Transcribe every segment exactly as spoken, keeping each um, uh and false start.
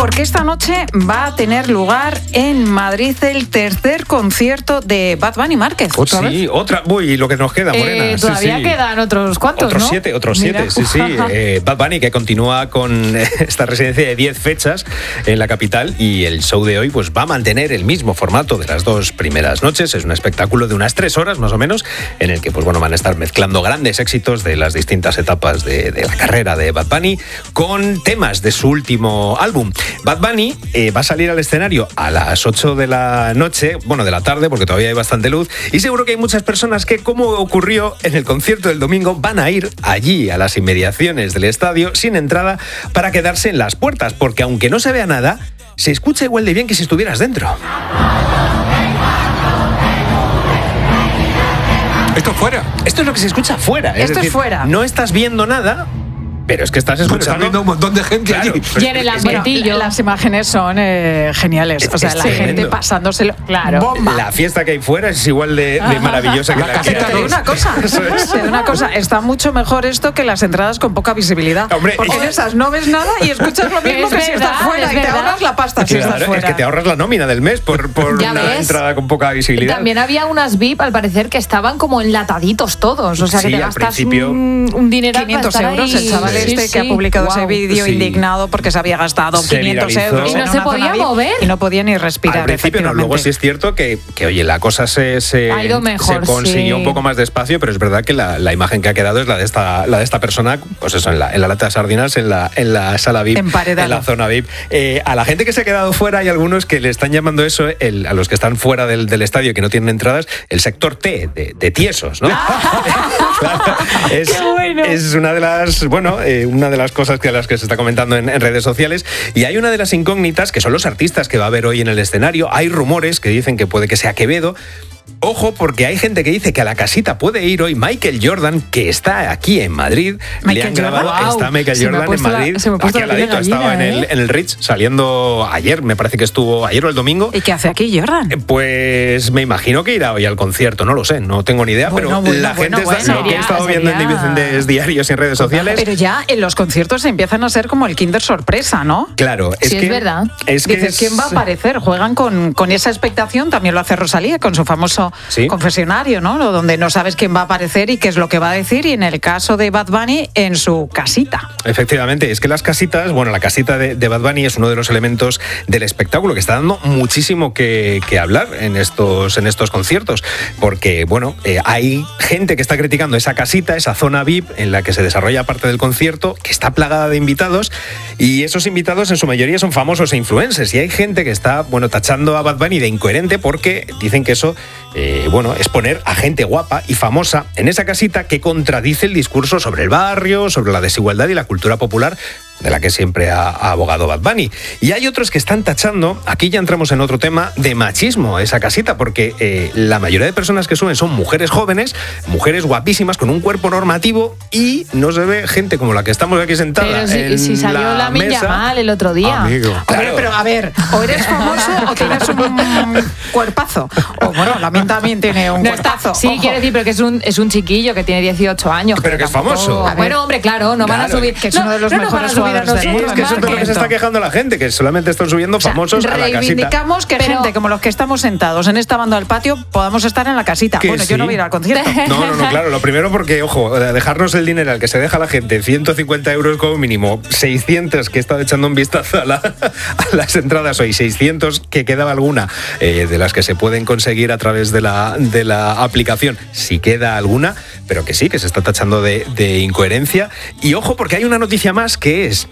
Porque esta noche va a tener lugar en Madrid el tercer concierto de Bad Bunny Márquez. ¿Otra sí, vez? otra. Uy, lo que nos queda, Morena. Eh, todavía sí, sí. quedan otros cuantos, Otros ¿no? siete, otros Mira. siete, sí, sí. Eh, Bad Bunny, que continúa con esta residencia de diez fechas en la capital, y el show de hoy pues va a mantener el mismo formato de las dos primeras noches. Es un espectáculo de unas tres horas más o menos, en el que pues bueno van a estar mezclando grandes éxitos de las distintas etapas de, de la carrera de Bad Bunny con temas de su último álbum. Bad Bunny eh, va a salir al escenario a las ocho de la noche, bueno, de la tarde, porque todavía hay bastante luz, y seguro que hay muchas personas que, como ocurrió en el concierto del domingo, van a ir allí a las inmediaciones del estadio sin entrada para quedarse en las puertas, porque aunque no se vea nada, se escucha igual de bien que si estuvieras dentro. Esto es fuera. Esto es lo que se escucha fuera. Es Esto decir, es fuera. No estás viendo nada, pero es que estás escuchando. Bueno, está viendo un montón de gente claro, allí. pues, y en el es que, ambientillo. Las imágenes son eh, geniales. O sea, es la tremendo. gente pasándoselo. Claro. Bomba. La fiesta que hay fuera es igual de, de maravillosa que La la, caseta que Te digo una cosa, Eso es. te digo una cosa, está mucho mejor esto que las entradas con poca visibilidad. Hombre, porque en es- esas no ves nada y escuchas lo mismo Es que si verdad, estás fuera, es y te verdad. ahorras la pasta si Claro, estás fuera. es que te ahorras la nómina del mes por, por Ya una ves. entrada con poca visibilidad. También había unas V I P, al parecer, que estaban como enlataditos todos. O sea, que Sí, te al gastas principio- un, un dinero quinientos euros, el chaval Sí, este sí. que ha publicado ese Guau. vídeo Sí. indignado porque se había gastado Se quinientos viralizó. euros Y en no una se zona podía V I P mover. y no podía ni respirar. Al principio no, luego sí es cierto que, que oye, la cosa se, se, Ha ido mejor, se consiguió sí. un poco más despacio, pero es verdad que la, la imagen que ha quedado es la de esta, la de esta persona, pues eso, en la, en la lata de sardinas, en la, en la sala V I P, Emparedado. en la zona V I P. Eh, a la gente que se ha quedado fuera hay algunos que le están llamando eso, el, a los que están fuera del, del estadio y que no tienen entradas, el sector T, de, de tiesos, ¿no? Claro, es, ¡Qué bueno! es una de las, bueno, eh, una de las cosas que a las que se está comentando en, en redes sociales, y hay una de las incógnitas que son los artistas que va a haber hoy en el escenario. Hay rumores que dicen que puede que sea Quevedo. Ojo, porque hay gente que dice que a la casita puede ir hoy Michael Jordan, que está aquí en Madrid. Le Michael han grabado, Jordan. está Michael Se me ha Jordan en puesto la- Madrid. se me ha puesto Aquí al la piel de ladito, estaba en gallina, el, ¿eh? en el Ritz saliendo ayer, me parece que estuvo ayer o el domingo. ¿Y qué hace aquí Jordan? Eh, Pues me imagino que irá hoy al concierto, no lo sé, no tengo ni idea, Bueno, pero bueno, la bueno, gente está, bueno. lo que he estado Sería- viendo en diferentes diarios y en redes sociales. Pero ya en los conciertos empiezan a ser como el Kinder sorpresa, ¿no? Claro, es Sí, es que verdad. Es que Dices, es- ¿quién va a aparecer? Juegan con, con esa expectación, también lo hace Rosalía con su famoso Sí. confesionario, ¿no? Lo donde no sabes quién va a aparecer y qué es lo que va a decir, y en el caso de Bad Bunny, en su casita. Efectivamente, es que las casitas, bueno, la casita de, de Bad Bunny es uno de los elementos del espectáculo que está dando muchísimo que, que hablar en estos, en estos conciertos, porque, bueno, eh, hay gente que está criticando esa casita, esa zona V I P en la que se desarrolla parte del concierto, que está plagada de invitados, y esos invitados en su mayoría son famosos e influencers, y hay gente que está, bueno, tachando a Bad Bunny de incoherente porque dicen que eso, eh, bueno, es poner a gente guapa y famosa en esa casita que contradice el discurso sobre el barrio, sobre la desigualdad y la cultura popular de la que siempre ha, ha abogado Bad Bunny. Y hay otros que están tachando, aquí ya entramos en otro tema, de machismo esa casita, porque eh, la mayoría de personas que suben son mujeres jóvenes, mujeres guapísimas, con un cuerpo normativo, y no se ve gente como la que estamos aquí sentada Pero si, en si salió la la mesa. mal el otro día. Amigo. Hombre, Claro. pero a ver, o eres famoso o tienes un cuerpazo. O bueno, la mía también tiene un No está- cuerpazo. sí, Ojo. quiero decir, pero que es un, es un chiquillo que tiene dieciocho años. Pero que es tampoco- famoso. A ver. Bueno, hombre, claro, no van a Claro, subir. que es no, uno de los no nos van a mejores subir a jugadores del nosotros, mundo, Es que eso es de lo que se está quejando la gente, que solamente están subiendo O sea, famosos a la casita. reivindicamos que Pero- gente como los que estamos sentados en esta banda del patio podamos estar en la casita. Que Bueno, sí. yo no voy a ir al concierto. No, no, no, claro. Lo primero porque, ojo, dejarnos el dinero al que se deja la gente, ciento cincuenta euros como mínimo, seiscientos que he estado echando un vistazo a, la- a las entradas hoy, seiscientos que quedaba alguna eh, de las que se pueden conseguir a través de la, de la aplicación, si queda alguna, pero que sí, que se está tachando de, de incoherencia. Y ojo, porque hay una noticia más que es,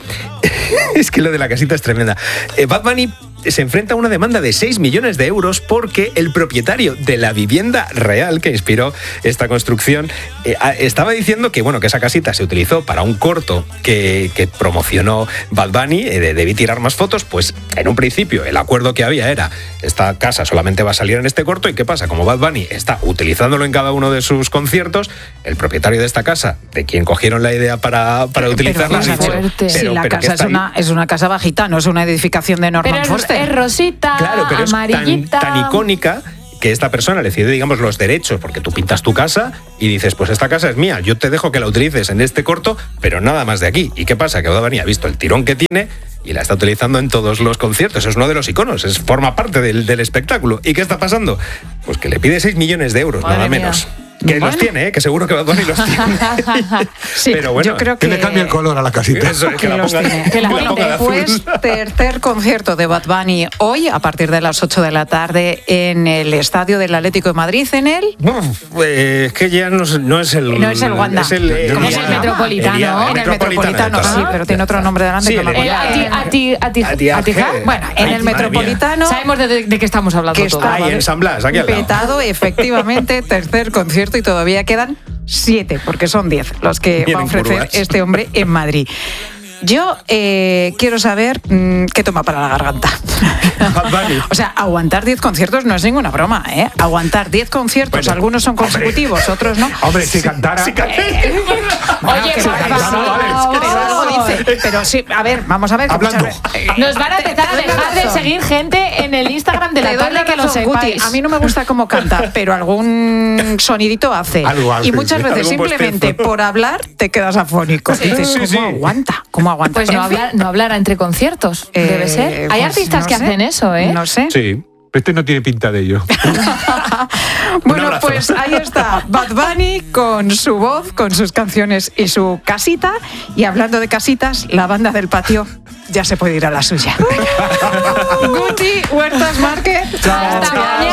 es que lo de la casita es tremenda. Eh, Bad Bunny se enfrenta a una demanda de seis millones de euros porque el propietario de la vivienda real que inspiró esta construcción eh, estaba diciendo que, bueno, que esa casita se utilizó para un corto que, que promocionó Bad Bunny, eh, de Debí tirar más fotos. Pues en un principio el acuerdo que había era: esta casa solamente va a salir en este corto. ¿Y qué pasa? Como Bad Bunny está utilizándolo en cada uno de sus conciertos, el propietario de esta casa, de quien cogieron la idea para, para utilizarla, ha vamos a dicho, ver, fuerte. si pero- la pero que casa es está ahí. una, es una casa bajita, no es una edificación de Norman Pero es, Foster. es rosita, Claro, pero es tan, amarillita. tan icónica que esta persona le cede, digamos, los derechos, porque tú pintas tu casa y dices, pues esta casa es mía, yo te dejo que la utilices en este corto, pero nada más de aquí. ¿Y qué pasa? Que Bad Bunny ha visto el tirón que tiene y la está utilizando en todos los conciertos. Es uno de los iconos, es, forma parte del, del espectáculo. ¿Y qué está pasando? Pues que le pide seis millones de euros, Madre nada mía. menos. Que Bueno. los tiene, ¿eh? Que seguro que Bad Bunny los tiene. Sí, Pero bueno, yo creo Que que... le cambie el color a la casita. Eso, es que, que la los ponga, tiene. que Que la la pinte. ponga de azul. Pues tercer concierto de Bad Bunny hoy a partir de las ocho de la tarde en el Estadio del Atlético de Madrid, en el... Uf, eh, es que ya no, es- no es el... No es el Wanda. Es el, ¿Cómo es el Metropolitano? el- el En el Metropolitano, de sí, Torre. pero tiene otro nombre delante Sí, que no me el- acuerdo. Eh, a ti, a ti, a ti, Atiaje. Atiaje. Bueno, en Ay, el madre mía. Metropolitano... Sabemos de, de qué estamos hablando que todos. está Ahí en San Blas, aquí al lado. petado, efectivamente, tercer concierto y todavía quedan siete, porque son diez los que va a Vienen ofrecer curvas. este hombre en Madrid. Yo eh, quiero saber mmm, qué toma para la garganta. Bad Bunny. O sea, aguantar diez conciertos no es ninguna broma, ¿eh? Aguantar diez conciertos, Bueno, algunos son consecutivos, otros no. Hombre, si cantara... Oye, Que por vale, favor. vale, pero algo dice. Pero sí, a ver, vamos a ver. que Hablando. muchas veces- eh, Nos van a te- empezar te a doy la dejar de razón. seguir gente en el Instagram de la Te doy tarde, la que lo razón, Guti. sepáis. A mí no me gusta cómo canta, pero algún sonidito hace. Algo hace, y muchas sí. veces Algún simplemente bostezo. por hablar te quedas afónico. Sí. Y dices, Sí, ¿cómo sí. aguanta? ¿Cómo aguanta? Pues no, En fin, hablar, no hablar entre conciertos, eh, debe ser. Hay pues artistas no que sé. hacen eso, ¿eh? No sé. Sí. Este no tiene pinta de ello. Bueno, abrazo. pues ahí está Bad Bunny con su voz, con sus canciones y su casita. Y hablando de casitas, la banda del patio ya se puede ir a la suya. Guti, Huertas Márquez. Hasta mañana.